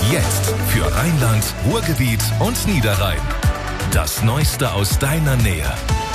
Jetzt für Rheinland, Ruhrgebiet und Niederrhein. Das Neueste aus deiner Nähe.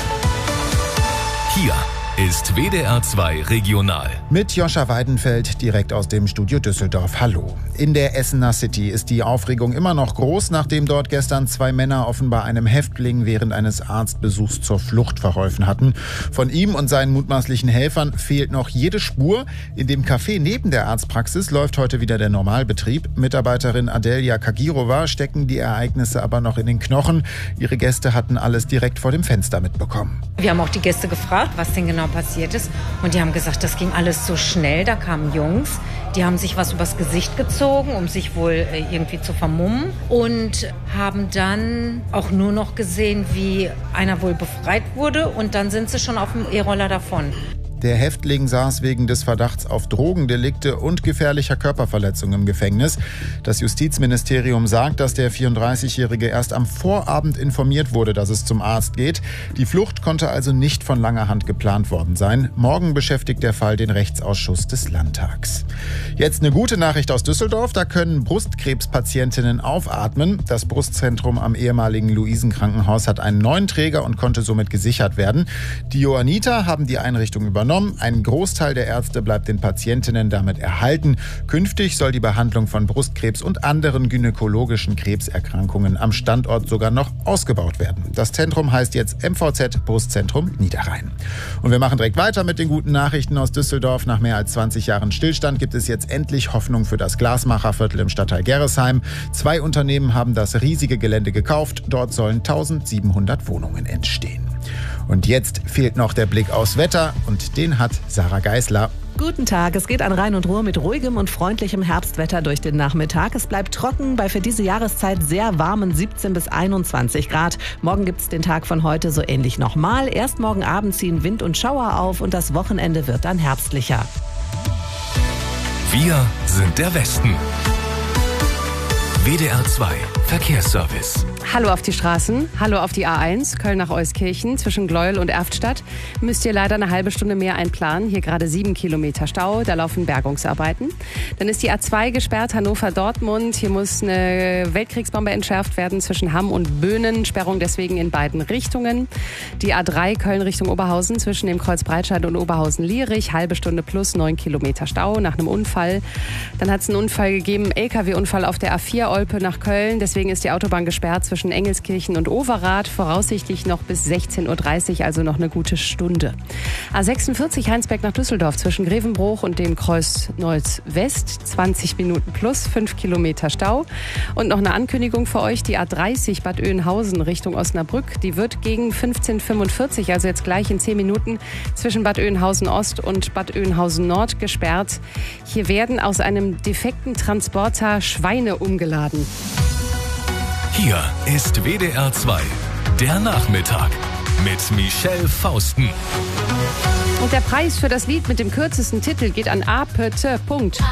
Hier ist WDR 2 Regional. Mit Joscha Weidenfeld direkt aus dem Studio Düsseldorf. Hallo. In der Essener City ist die Aufregung immer noch groß, nachdem dort gestern 2 Männer offenbar einem Häftling während eines Arztbesuchs zur Flucht verholfen hatten. Von ihm und seinen mutmaßlichen Helfern fehlt noch jede Spur. In dem Café neben der Arztpraxis läuft heute wieder der Normalbetrieb. Mitarbeiterin Adelia Kagirova stecken die Ereignisse aber noch in den Knochen. Ihre Gäste hatten alles direkt vor dem Fenster mitbekommen. Wir haben auch die Gäste gefragt, was denn genau passiert ist. Und die haben gesagt, das ging alles so schnell. Da kamen Jungs, die haben sich was übers Gesicht gezogen, um sich wohl irgendwie zu vermummen. Und haben dann auch nur noch gesehen, wie einer wohl befreit wurde. Und dann sind sie schon auf dem E-Roller davon. Der Häftling saß wegen des Verdachts auf Drogendelikte und gefährlicher Körperverletzung im Gefängnis. Das Justizministerium sagt, dass der 34-Jährige erst am Vorabend informiert wurde, dass es zum Arzt geht. Die Flucht konnte also nicht von langer Hand geplant worden sein. Morgen beschäftigt der Fall den Rechtsausschuss des Landtags. Jetzt eine gute Nachricht aus Düsseldorf. Da können Brustkrebspatientinnen aufatmen. Das Brustzentrum am ehemaligen Luisenkrankenhaus hat einen neuen Träger und konnte somit gesichert werden. Die Johanniter haben die Einrichtung übernommen. Ein Großteil der Ärzte bleibt den Patientinnen damit erhalten. Künftig soll die Behandlung von Brustkrebs und anderen gynäkologischen Krebserkrankungen am Standort sogar noch ausgebaut werden. Das Zentrum heißt jetzt MVZ Brustzentrum Niederrhein. Und wir machen direkt weiter mit den guten Nachrichten aus Düsseldorf. Nach mehr als 20 Jahren Stillstand gibt es jetzt endlich Hoffnung für das Glasmacherviertel im Stadtteil Gerresheim. 2 Unternehmen haben das riesige Gelände gekauft. Dort sollen 1700 Wohnungen entstehen. Und jetzt fehlt noch der Blick aufs Wetter und den hat Sarah Geisler. Guten Tag, es geht an Rhein und Ruhr mit ruhigem und freundlichem Herbstwetter durch den Nachmittag. Es bleibt trocken bei für diese Jahreszeit sehr warmen 17 bis 21 Grad. Morgen gibt es den Tag von heute so ähnlich nochmal. Erst morgen Abend ziehen Wind und Schauer auf und das Wochenende wird dann herbstlicher. Wir sind der Westen. WDR 2 Verkehrsservice. Hallo auf die Straßen, hallo auf die A1, Köln nach Euskirchen, zwischen Gleuel und Erftstadt. Müsst ihr leider eine halbe Stunde mehr einplanen. Hier gerade 7 Kilometer Stau, da laufen Bergungsarbeiten. Dann ist die A2 gesperrt, Hannover-Dortmund. Hier muss eine Weltkriegsbombe entschärft werden zwischen Hamm und Böhnen. Sperrung deswegen in beiden Richtungen. Die A3 Köln Richtung Oberhausen zwischen dem Kreuz Breitscheid und Oberhausen-Lierich. Halbe Stunde plus 9 Kilometer Stau nach einem Unfall. Dann hat es einen Unfall gegeben, LKW-Unfall auf der A4 Olpe nach Köln. Deswegen ist die Autobahn gesperrt zwischen Engelskirchen und Overath, voraussichtlich noch bis 16.30 Uhr, also noch eine gute Stunde. A46 Heinsberg nach Düsseldorf zwischen Grevenbruch und dem Kreuz Neuss West, 20 Minuten plus 5 Kilometer Stau. Und noch eine Ankündigung für euch, die A30 Bad Oeynhausen Richtung Osnabrück, die wird gegen 15:45, also jetzt gleich in 10 Minuten, zwischen Bad Oeynhausen Ost und Bad Oeynhausen Nord gesperrt. Hier werden aus einem defekten Transporter Schweine umgeladen. Hier ist WDR 2, der Nachmittag mit Michelle Fausten. Und der Preis für das Lied mit dem kürzesten Titel geht an A.